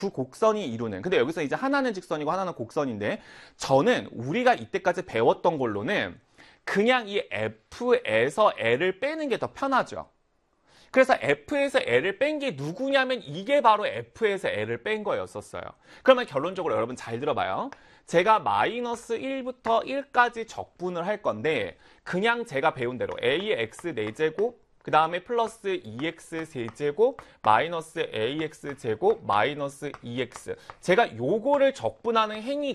두 곡선이 이루는, 근데 여기서 이제 하나는 직선이고 하나는 곡선인데, 저는 우리가 이때까지 배웠던 걸로는 그냥 이 F에서 L을 빼는 게 더 편하죠. 그래서 F에서 L을 뺀 게 누구냐면 이게 바로 F에서 L을 뺀 거였었어요. 그러면 결론적으로 여러분 잘 들어봐요. 제가 마이너스 1부터 1까지 적분을 할 건데, 그냥 제가 배운 대로 AX 4제곱, 그 다음에 플러스 2x 세제곱 마이너스 ax 제곱 마이너스 2x, 제가 요거를 적분하는 행위